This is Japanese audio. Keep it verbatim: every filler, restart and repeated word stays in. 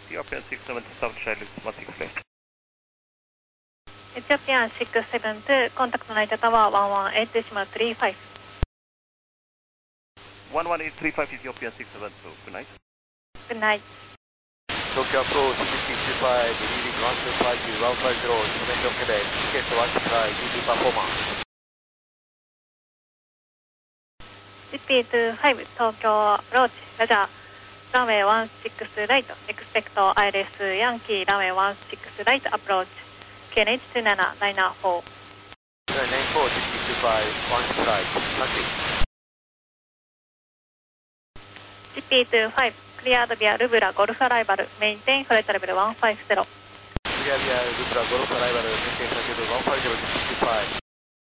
Ethiopian six seven two South Charlie one six left. Ethiopian six seven two, contact Narita Tower one one eight decimal three five. one one eight three five Ethiopian six seven two, good night. Good night. Tokyo approach sixty two five, leaving one two five one five zero, information Quebec, ticket one try, easy performance. ジーピーにじゅうご 東京アプローチ、ラジャー、ランウェイワンシックスライト、エクスペクト アイエルエス ヤンキー、ランウェイワンシックスライトアプローチ、ケーエイチにじゅうなな、ナインフォー。 ナインフォー、シックスツーファイブ、ワンシックスライト、ランキー。 ジーピーにじゅうご、クリアードビアルブラゴルフアライバル、メインテインフライトレベルワンファイブゼロ。 クリアビアルブラゴルフアライバル、メインテインフライトレベルワンファイブゼロ、シックスツーファイブ。